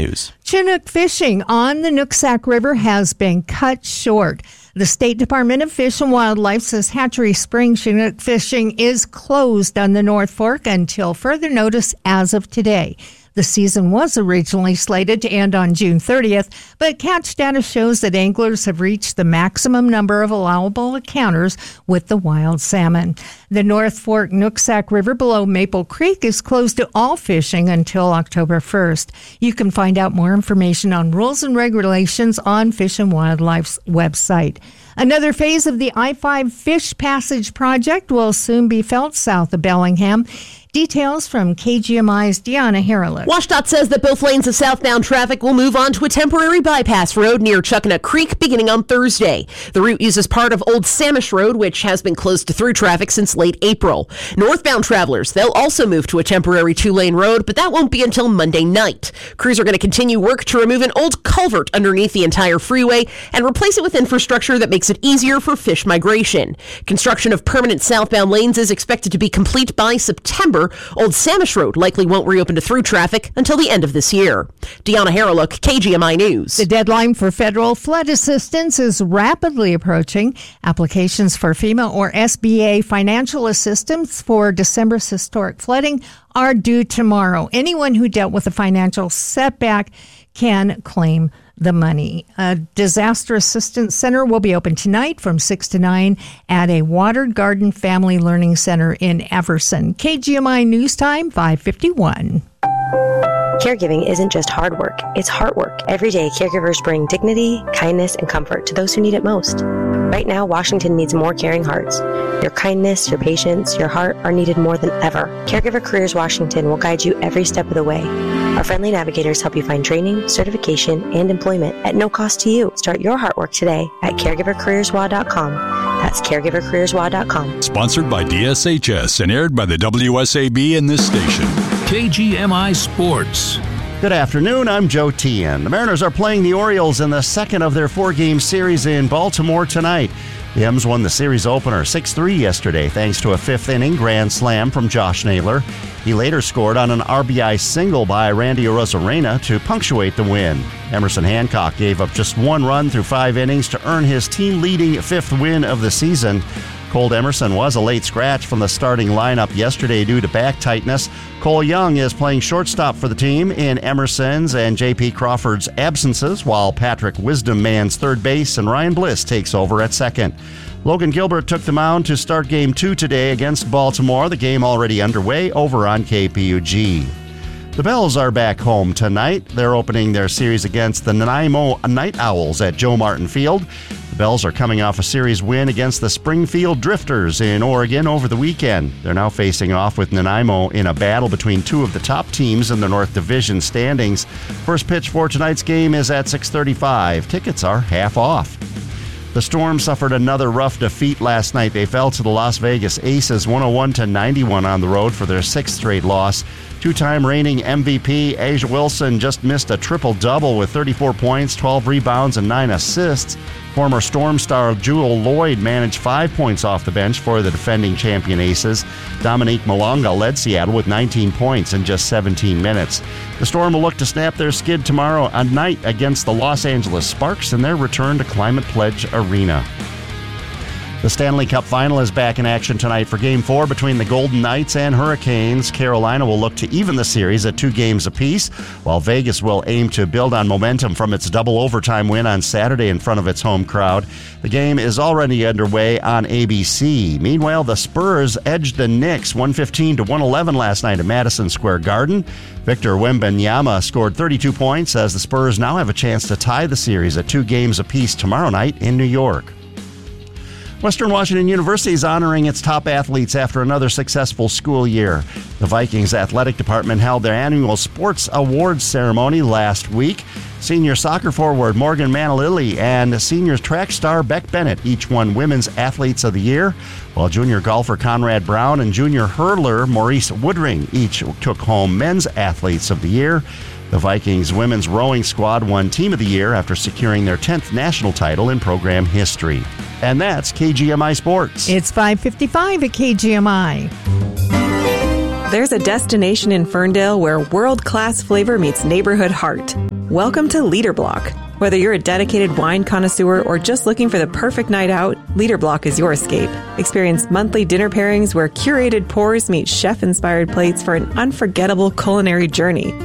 News. Chinook fishing on the Nooksack River has been cut short. The State Department of Fish and Wildlife says Hatchery Spring Chinook fishing is closed on the North Fork until further notice as of today. The season was originally slated to end on June 30th, but catch data shows that anglers have reached the maximum number of allowable encounters with the wild salmon. The North Fork Nooksack River below Maple Creek is closed to all fishing until October 1st. You can find out more information on rules and regulations on Fish and Wildlife's website. Another phase of the I-5 Fish Passage project will soon be felt south of Bellingham. Details from KGMI's Deanna Harrelip. WashDOT says that both lanes of southbound traffic will move on to a temporary bypass road near Chuckanut Creek beginning on Thursday. The route uses part of Old Samish Road, which has been closed to through traffic since late April. Northbound travelers, they'll also move to a temporary 2-lane road, but that won't be until Monday night. Crews are going to continue work to remove an old culvert underneath the entire freeway and replace it with infrastructure that makes it easier for fish migration. Construction of permanent southbound lanes is expected to be complete by September. Old Samish Road likely won't reopen to through traffic until the end of this year. Deanna Harrelip, KGMI News. The deadline for federal flood assistance is rapidly approaching. Applications for FEMA or SBA financial assistance for December's historic flooding are due tomorrow. Anyone who dealt with a financial setback can claim the money. A disaster assistance center will be open tonight from 6 to 9 at a Watered Garden Family Learning Center in Everson. KGMI News Time, 5:51. Caregiving isn't just hard work, it's heart work. Every day, caregivers bring dignity, kindness, and comfort to those who need it most. Right now, Washington needs more caring hearts. Your kindness, your patience, your heart are needed more than ever. Caregiver Careers Washington will guide you every step of the way. Our friendly navigators help you find training, certification, and employment at no cost to you. Start your heart work today at caregivercareerswa.com. That's caregivercareerswa.com. Sponsored by DSHS and aired by the WSAB in this station. KGMI Sports. Good afternoon, I'm Joe Tian. The Mariners are playing the Orioles in the second of their 4-game series in Baltimore tonight. The M's won the series opener 6-3 yesterday thanks to a fifth-inning grand slam from Josh Naylor. He later scored on an RBI single by Randy Arozarena to punctuate the win. Emerson Hancock gave up just 1 run through 5 innings to earn his team-leading 5th win of the season. Cole Emerson was a late scratch from the starting lineup yesterday due to back tightness. Cole Young is playing shortstop for the team in Emerson's and J.P. Crawford's absences, while Patrick Wisdom mans third base and Ryan Bliss takes over at second. Logan Gilbert took the mound to start Game 2 today against Baltimore, the game already underway over on KPUG. The Bells are back home tonight. They're opening their series against the Nanaimo Night Owls at Joe Martin Field. The Bells are coming off a series win against the Springfield Drifters in Oregon over the weekend. They're now facing off with Nanaimo in a battle between 2 of the top teams in the North Division standings. First pitch for tonight's game is at 6:35. Tickets are half off. The Storm suffered another rough defeat last night. They fell to the Las Vegas Aces 101-91 on the road for their 6th straight loss. 2-time reigning MVP A'ja Wilson just missed a triple-double with 34 points, 12 rebounds, and 9 assists. Former Storm star Jewel Lloyd managed 5 points off the bench for the defending champion Aces. Dominique Malonga led Seattle with 19 points in just 17 minutes. The Storm will look to snap their skid tomorrow night against the Los Angeles Sparks in their return to Climate Pledge Arena. The Stanley Cup Final is back in action tonight for Game 4 between the Golden Knights and Hurricanes. Carolina will look to even the series at 2 games apiece, while Vegas will aim to build on momentum from its double overtime win on Saturday in front of its home crowd. The game is already underway on ABC. Meanwhile, the Spurs edged the Knicks 115-111 last night at Madison Square Garden. Victor Wembanyama scored 32 points as the Spurs now have a chance to tie the series at 2 games apiece tomorrow night in New York. Western Washington University is honoring its top athletes after another successful school year. The Vikings athletic department held their annual sports awards ceremony last week. Senior soccer forward Morgan Manalili and senior track star Beck Bennett each won Women's Athletes of the Year, while junior golfer Conrad Brown and junior hurdler Maurice Woodring each took home Men's Athletes of the Year. The Vikings women's rowing squad won Team of the Year after securing their 10th national title in program history. And that's KGMI Sports. It's 5:55 at KGMI. There's a destination in Ferndale where world-class flavor meets neighborhood heart. Welcome to Leader Block. Whether you're a dedicated wine connoisseur or just looking for the perfect night out, Leader Block is your escape. Experience monthly dinner pairings where curated pours meet chef-inspired plates for an unforgettable culinary journey.